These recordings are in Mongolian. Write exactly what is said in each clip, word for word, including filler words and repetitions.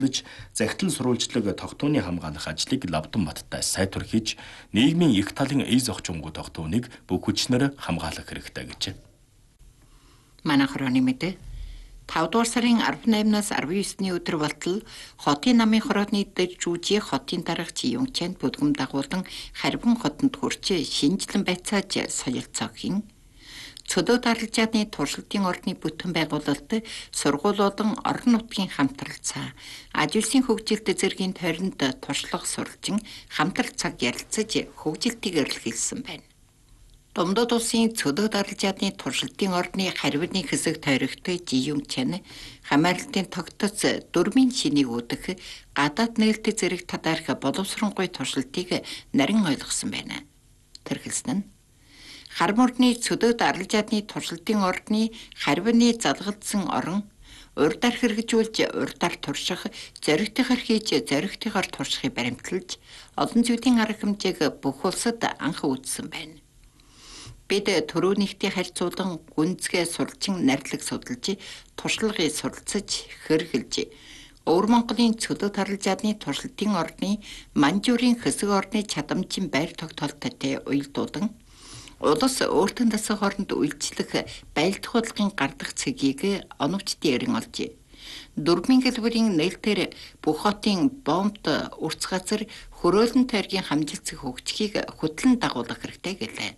Захидал сурвалжлаг тогтооны хамгаалах ажлыг Лавданбаттай сайтар хийж нийгмийн их талын эе зохчингуу тогтооныг бүх хүчнээр хамгаалах хэрэгтэй гэж. Манайх хорооны мэдээ тавд дугаар сарын арван наймнаас арван есний өдөр болтол хотын намын хорооны дэд жүүжи хотын дарга Жиюнчэнд бүдгүм дагуулан харбан хотод хүрч шинжилэн байцааж солилцоогийн цөдөө даралжааны туршилтын орны бүтэн байгуулалт сургуулиудын орон нутгийн хамтралцаа аж үйлсийн хөгжилт зэргийн тойронд туршлага суралжин хамтрал цаг ярилцаж хөгжилтийг эрэлхийлсэн байна. Домдод улсын цөдөө даралжааны туршилтын орны харвины хэсэг тойрогт Жиюнчэн хамаарлалтын тогтоц дөрмийн шинийг үүдэх гадаад нээлт зэрэг тадарх боловсронгуй туршилтыг нарийн ойлгосон байна. Тэр хэлсэн нь Харморны цөдөө даралжааны туршилтын орны харвины залгагдсан орон урдаар хэрэгжүүлж урдаар турших, зоригтойгоор хийж зоригтойгоор туршихыг баримталж олон зүйлийн арга хэмжээг бүх улсад анх үзсэн байна. Бид төрөөнийхтэй харьцуулан гүнзгий сурчин нарилаг судалж, туршлагыг суралцаж, хэрэгжилж, Өвөр Монголын цөдөө даралжааны туршилтын орны манжуурын хэсэг орны чадамжийн байр тогтоолттой уялдуудан улс өөртөө дасах хооронд үйлчлэх байлдах бодлогын гардах цэгийг оновчдын ярин олж, дөрвөн хэлбэрийн нээлтээр бүх хотын бомбд урц газар хөрөөлөн тойргийн хамжилцэг хөгжихийг хөтлөн дагуулах хэрэгтэй гэлээ.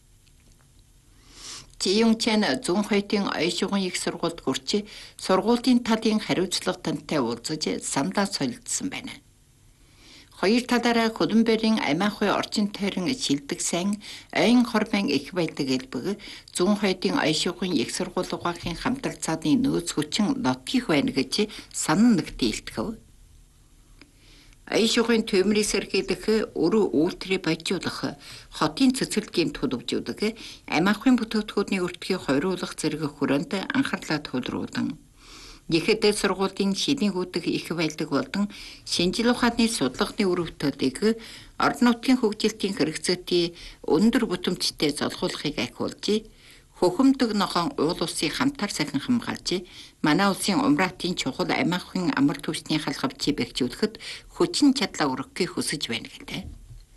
Жиюнчэн зүүн хоёрын оюун шугам их сургуульд хүрч сургуулийн талын хариуцлага тантай уулзаж самдаа солилцсон байна. Хоёр талаараа Хөлбөмбөрийн Амиахуй орчин тойрон шилдэг сайн ойн хормын их байдаг элбэг зүүн хоёрын оюун шугам их сургуулийн хамтралцааны нөөц хүчин нотгих байна гэж санан нэгтээ илтгэв. Оюун шугамын төмрийг сэргийлэх, өрөө үйлдвэрийг баяжуулах, хотын цэцэрлэгийн төлөвжүүлэх, Амиахуйн бүтээгдэхүүний өртгийг хорируулах зэрэг хүрээнд анхаарлаа төвлөрүүлэн Ихэд сургуулийн шинийн гүдэг их байлдаг болон шинжил ухааны судалгааны үр бүтээлийг орон нутгийн хөгжилтийн хэрэгцээтэй өндөр бүтэмжтэй золгуулахыг ахиулж, хөхөмдөг ногоон уул улсыг хамтар сахин хамгаалж, манай улсын умраатын чухал Амиахуйн амар түвшний халхавчийг бэхжүүлэхэд хүчин чадлаа өргөхийг хүсэж байна гэдэг.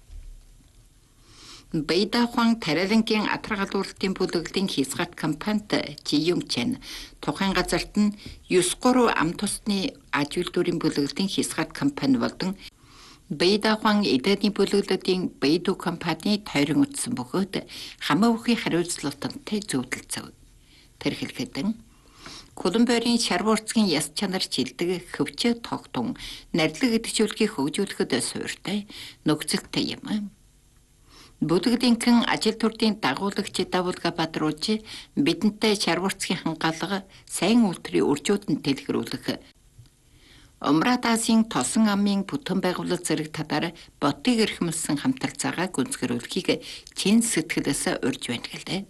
Бэйдахуан Тарилангийн атаргалуулалтын бүлэглэлийн хязгаат компанид Жиюнчэн тухайн газарт нь девять гурав ам тусны аж үйлдвэрийн бүлэглэлийн хязгаат компани болон Бэйдахуан эдээний бүлэглэлийн Бэйду компани тойрон утсан бөгөөд хамаа бүхий хариуцлагатай зөвлөлцөв. Тэр хэлэхэд Хөлбөмбөрийн шарвуурцгийн яс чанар жилдэг хөвчөө тогтун нарилаг идэвхжүүлэхийг хөгжүүлэхэд суурьтай нөхцөлтэй юм. Бүлэглийнхэн ажил төрлийн дагуулагч Давулга Бадрууж бидэнтэй шарвуурцгийн хангалга сайн үйлдвэрийн үржүүдэн дэлгэрүүлэх Умрат Азийн тосон амын бүтэн байгуулалт зэрэг татар ботыг эрхэмлсэн хамтралцаагаа гүнзгэрүүлэхийг чин сэтгэлээс урьж байна гэлээ.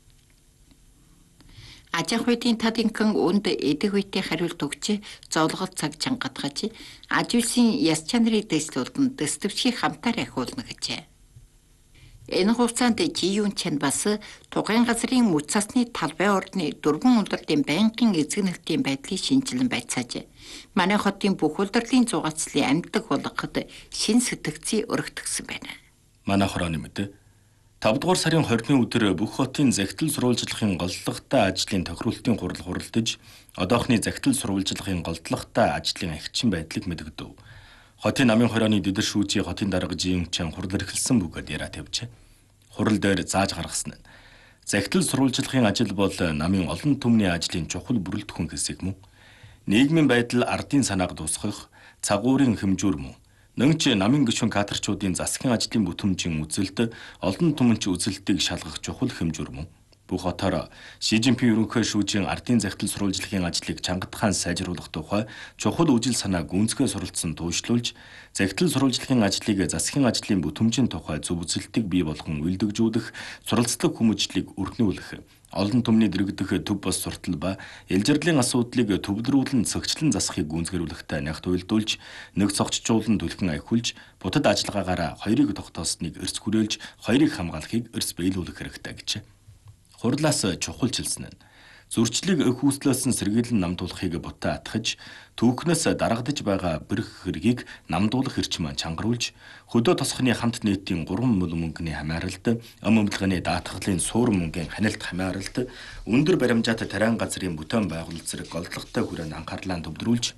Ажихуйдын талынхан өнд эдэг үетэй хариулт өгч зовлогол цаг чангатгаж аж үйлсийн яс чанарыг дэвслүүлэн дэвсвчгийг хамтаар ахиулна гэжээ. Энэ хугацаанд Жиюнчэн бас тухайн газрын мөц цасны талбай орны дөрвөн улирлын байнгын эзэг нэлтийн байдлыг шинжилэн байцааж, манай хотын бүх улирлын зугаацлын амьдаг болгоход шин сэтгцийг өргөтгсөн байна. Манай хорооны мэдээ тавд дугаар сарын хорины өдөр бүх хотын захидал сурвалжлагын голдлоготой ажлын тохируулалтын хурал хуралдаж, одоохны захидал сурвалжлагын голдлоготой ажлын агчин байдлыг мэдэгдэв. Хотын намын хорооны дэдэр шүүжийн хотын дарга Жиюнчэн хурал эрхэлсэн бөгөөд яриа тавьжээ. Хурал дээр зааж гаргасан нь захидал сурвалжлагын ажил бол намын олон түмний ажлын чухал бүрэлдэхүүн хэсэг мөн. Нийгмийн байдал ардын санааг дуусгах, цагуурын хэмжүүр мөн. Нөнгч намын гишүүн кадрчуудын засгийн ажлын бүтэмжийн үзэлд олон түмэнч үзэлтийг шалгах чухал хэмжүүр мөн. Бүх хотоор Ши Жинпин ерөнхий шүүжийн ардын захидал сурвалжлагын ажлыг чангатхан сайжруулах тухай чухал үжил санаа гүнзгий суралцсан төвшлүүлж, захидал сурвалжлагын ажлыг засгийн ажлын бүтэмжийн тухай зөв үзэлтийг бий болгон үйлдвэжүүлэх, суралцлага хүмүүжлийг өргөнүүлэх, олон түмний дэрэгдэх төв бос суртал ба элжирлийн асуудлыг төвлөрүүлэн цогцлон засахыг гүнзгийрүүлэхтэй нягт уйлдуулж, нэг цогцчуулан түлхэн ахиулж, бутад ажиллагаагаараа хоёрыг тогтоосныг эрс хүрээлж, хоёрыг хамгаалахыг эрс биелүүлэх хэрэгтэй гэж. Хурлаас чухалчилсан нь Зөрчлийг өх үүслэлсэн сэргийлэн намдуулахыг бутаа атгаж, түүхнээс дарагдж байгаа бэрх хэргийг намдуулах эрчим чангаруулж, хөдөө тосхны хамт нийтийн гурван мөл мөнгөний хамааралд, ам өмлгөний даатгалын суур мөнгөний хяналт хамааралд, өндөр баримжаатай тариан газрын бүтээн байгуулалт зэрэг голдлоготой хүрээнд анхаарлаа төвлөрүүлж,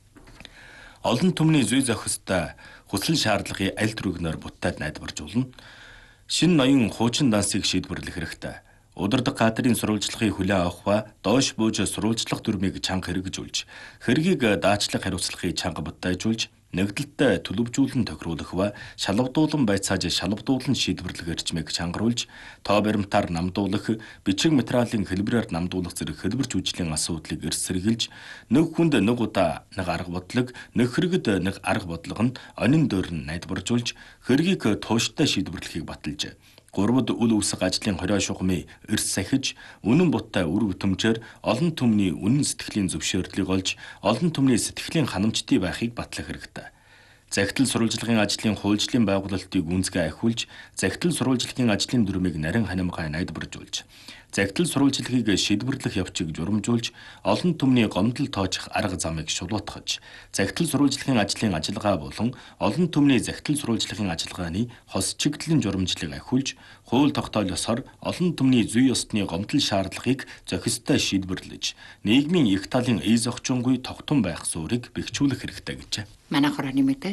олон түмний зүй зохистой хүсэл шаардлагын аль түргнээр буттаад найдваржуулна. Шинэ ноён хуучин дансыг шийдвэрлэх хэрэгтэй. Удирдаг кадрын сурвалжлагын хүлээн авах ба доош бууж сурвалжлах дүрмийг чанга хэрэгжүүлж, хэргийг даачлах хариуцлагын чанга бутайжуулж, нэгдэлтэй төлөвжүүлэн тохируулах ба шалгадуулан байцааж шалгадуулан шийдвэрлэх эрчмийг чангаруулж, тоо баримтаар намдуулах, бичиг материалын хэлбэрээр намдуулах зэрэг хэлбэр жүжиглийн асуудлыг эрс сэргийлж, нэг хүнд нэг удаа нэг арга бодлого, нэг хэрэгэд нэг арга бодлого нь онин дөр нь найдваржуулж, хэргийг тууштай шийдвэрлэхийг баталж, гурвад үл үсэг ажлын хорио шугамыг эрс сахиж, үнэн буттай үр өтөмжөөр олон түмний үнэн сэтгэлийн зөвшөөрлийг олж, олон түмний сэтгэлийн ханамжтай байхыг батлах хэрэгтэй. Захидал сурвалжлагын ажлын хуульчлалын байгуулалтыг үнцгээ ахиулж, захидал сурвалжлагын ажлын дүрмийг нарийн ханимгай найдваржуулж, захидал сурвалжлагыг шийдвэрлэх явцыг журамжуулж, олон түмний гомдол тоочих арга замыг шулуутгаж, захидал сурвалжлагын ажлын ажиллагаа болон олон түмний захидал сурвалжлагын ажиллагааны хос чигтлэн журамжлыг ахиулж, хууль тогтоолосоор олон түмний зүй ёсны гомдол шаардлагыг зохистой шийдвэрлэж, нийгмийн их талын ий зохчонгүй тогтун байх суурийг бэхжүүлэх хэрэгтэй гэжээ. Манай хорооны мэдээ.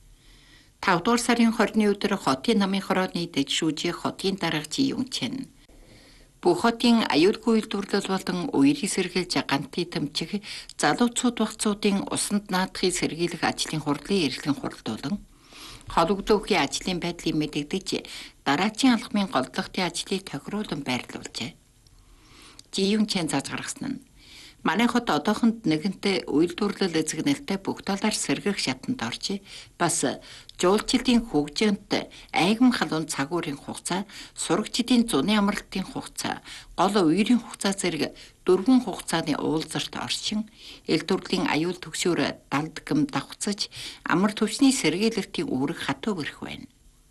тавд дугаар сарын хорины өдөр хотын намын хорооны дэд шүүжийн хотын даргач Юнчэн бүх хотын аюулгүй үйлдвэрлэл болон үерийг сэргийлж гантын тэмцэх залуучууд багцуудын усанд наадахыг сэргийлэх ажлын хурлын эрхлэн хуралдуулан холбогдоогийн ажлын байдлыг мэдэгдэж дараачийн алхмын голдлогын ажлыг тохируулан байрлуулжээ. Юнчэн зааж гаргасан нь манай хот одоохонд нэгэнтээ үйлдвэрлэл эзэгнэлтэй бүх талаар сэргэх шатанд орж, бас жуулчлалын хөгжинт айгам халуун цагуурын хугацаа, сурагчдын зуны амралтын хугацаа, гол үерийн хугацаа зэрэг дөрвөн хугацааны уулзалт орчин, эл төрлийн аюул төгшөөр далд гэм давхцаж, амар төвчний сэргийлэлтийн үүрэг хатуу бэрх байна.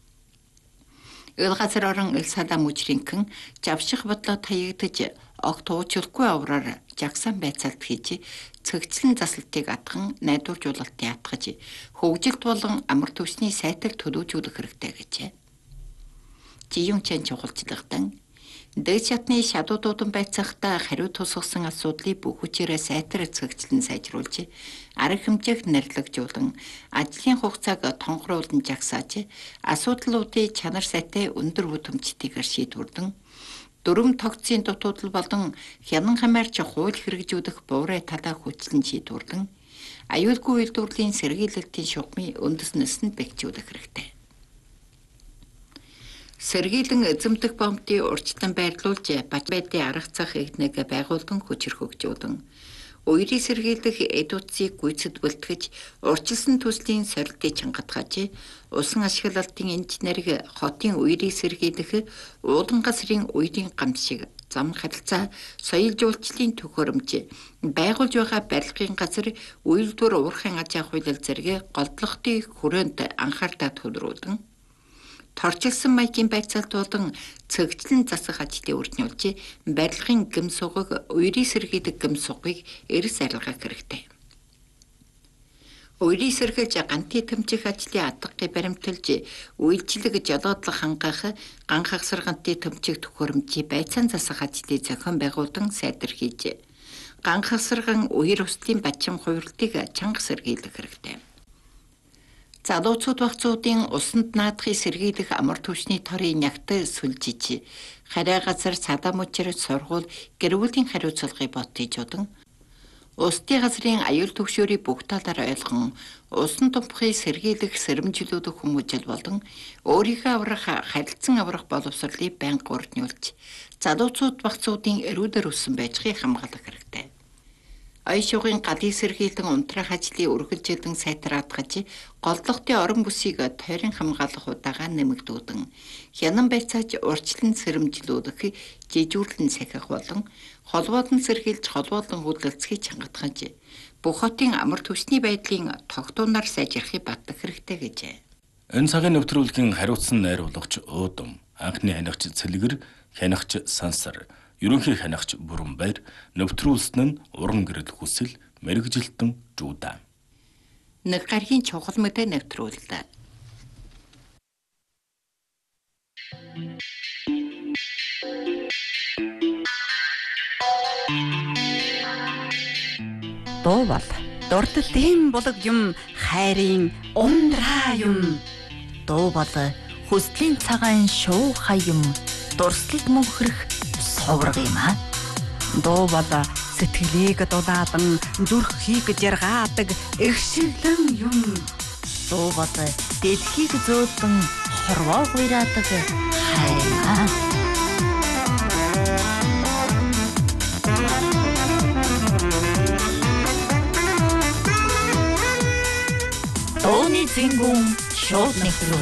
Ил газар орон ил салаа мужринхэн жавших бодлоо таягдж, огт уучлахгүй авраар жагсан байцаалт хийж, цэгцлэн засалтыг атган найдваржуулалтыг атгаж, хөгжилт болон амар төвчний сайтар төлөвжүүлэх хэрэгтэй гэжээ. Юнчэн чухалчлагдан дэд шатны шадуудуудан байцаахтаа хариу тусгасан асуудлыг бүх хүчээрээ сайтар цэгцлэн сайжруулж, арга хэмжээг нэрлэгжүүлэн, ажлын хугацааг тонхруулан жагсааж, асуудлуудын чанар сайтай өндөр хүтэмжтэйгээр шийдвэрлэн, дөрвөн тогтцын дутуудлал болон хянан хамаарч хууль хэрэгжүүлэх буурай талаа хүчлэн шийдвэрлэн, аюулгүй үйлдвэрлэлийн сэргийлэлтийн шугамын үндэснээс нь бэхжүүлэх хэрэгтэй. Сэргийлэн эзэмдэх бомтыг урьдчилан байрлуулж, бач байдын арга зах игнэг байгуулдан хүчээр хөгжүүлэн, үерийг сэргийлэх эд утсыг гүйцэд бэлтгэж, урьдчилсан төслийн сорилтыг чангатгаж, усан ашиглалтын инженерийг хотын үерийг сэргийлэх уулан газрын үерийн гамт шиг зам харилцаа, соёл жуулчлалын төхөөрөмж, байгуулж байгаа барилгын газар, үйлдвэр уурхайн аж ахуй зэрэг голдлоготын хүрээнд анхаарлаа төвлөрүүлэн, торчилсан маягийн байцаалт болон цэгцлэн засах ажлыг үрднүүлж, барилгын гэм сугыг, үерийг сэргийлэх гэм сугыг эрс арилгах хэрэгтэй. Үерийг сэргийлж гантын тэмцэх ажлын адгыг баримталж, үйлчлэг жолоодлого хангах, ган хагсар гантын тэмцэх төхөөрөмжийг байцаан засах ажлыг зохион байгуулан сайдар хийж, ган хагсарган үер устдын бачим хувирлтыг чанга сэргийлэх хэрэгтэй. Залуучууд багцуудын усанд наадахыг сэргийлэх амар түвшний торын нягтай сүлжиж, харай газар цадаа мужир сургууль гэр бүлийн хариуцлагыг ботжуулан, усны газрын аюул төгшөөрийн бүх талаар ойлгон, усан тумхыг сэргийлэх сэрэмжлүүлэх хүмүүжил болон өөрийнхөө аврах харилцан аврах боловсролыг байнга урднуулж, залуучууд багцуудын эрүүлэр өссөн байжгийг хамгаалах хэрэгтэй. Ой шугын галыг сэргийлэн унтраах ажлыг үргэлжлэн сайтар атгаж, голдлоготын орон бүсийг тойрон хамгаалах удаага нэмэгдүүлэн, хянан байцааж урьдчилан сэрэмжлүүлэх, жижүүрлэн сахих болон холбоолон сэргийлж холбоолон хөдөлгөөцгийг чангатгаж, бүх хотын амар түвшний байдлын тогтуунаар сайжрахыг батлах хэрэгтэй гэжээ. Энэ цагийн нэвтрүүлгийн хариуцсан найруулгач Уудам, анхны хянагч Цэлгэр, хянагч Сансар, Ерөнхий ханагч Бүрэн Баяр, нэвтрүүлсэн нь Уран гэрэл хүсэл мэрэгжилтэн Жуда. Нэг гаргийн чухал мэдээ нэвтрүүлдэг. Дуу бол дурдд дэм булаг юм, хайрын ундраа юм. Дуу бол хүслийн цагаан шуухай юм, дурсгалд мөнхрөх сувраг юм аа. Дуу бол сэтгэлийг дулаадан зүрхийг жаргаадаг эгшиглэн юм. Дуу бол дэлхийг зөөлдөн хорвоо гуйраадаг хайр аа. Дууны зингүүн шууд нэвтрүүлэг.